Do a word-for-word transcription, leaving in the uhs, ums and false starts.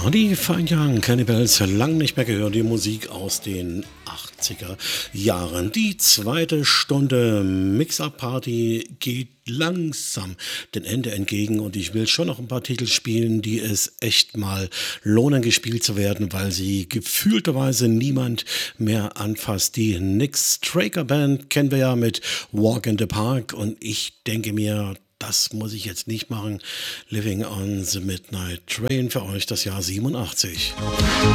Die Fine Young Cannibals, lang nicht mehr gehört, die Musik aus den achtziger Jahren. Die zweite Stunde Mix-Up-Party geht langsam dem Ende entgegen und ich will schon noch ein paar Titel spielen, die es echt mal lohnen, gespielt zu werden, weil sie gefühlterweise niemand mehr anfasst. Die Nick Straker Band kennen wir ja mit Walk in the Park und ich denke mir, das muss ich jetzt nicht machen. Living on the Midnight Train für euch das Jahr siebenundachtzig.